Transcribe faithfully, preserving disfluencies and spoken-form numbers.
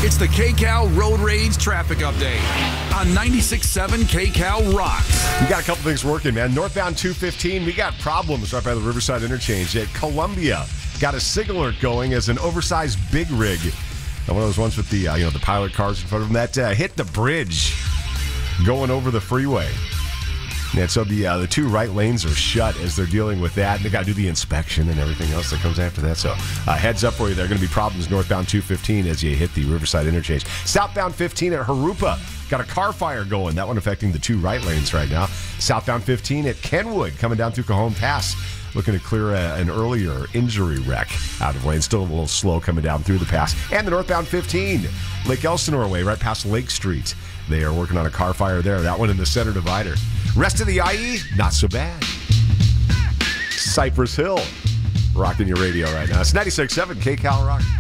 It's the KCAL Road Rage Traffic Update on ninety-six point seven KCAL Rocks. We got a couple things working, man. Northbound two fifteen, we got problems right by the Riverside Interchange. At Columbia, got a signal alert going as an oversized big rig. One of those ones with the uh, you know the pilot cars in front of them that uh, hit the bridge going over the freeway. Yeah, so the uh, the two right lanes are shut as they're dealing with that. And they got to do the inspection and everything else that comes after that. So uh, heads up for you. There are going to be problems northbound two fifteen as you hit the Riverside Interchange. Southbound fifteen at Harupa. Got a car fire going. That one affecting the two right lanes right now. Southbound fifteen at Kenwood coming down through Cajon Pass. Looking to clear a, an earlier injury wreck out of lane. Still a little slow coming down through the pass. And the northbound fifteen, Lake Elsinore way, right past Lake Street. They are working on a car fire there. That one in the center divider. Rest of the I E, not so bad. Cypress Hill, rocking your radio right now. It's ninety-six point seven KCAL Rock.